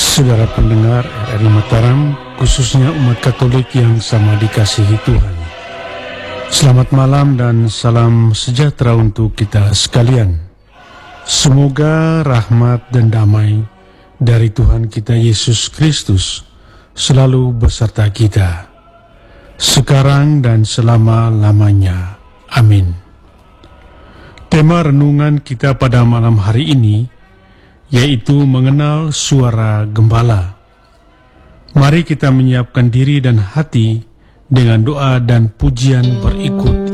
Saudara pendengar RRI Mataram, khususnya umat Katolik yang sama dikasihi Tuhan. Selamat malam dan salam sejahtera untuk kita sekalian. Semoga rahmat dan damai dari Tuhan kita Yesus Kristus selalu beserta kita, sekarang dan selama-lamanya. Amin. Tema renungan kita pada malam hari ini yaitu mengenal suara gembala. Mari kita menyiapkan diri dan hati dengan doa dan pujian berikut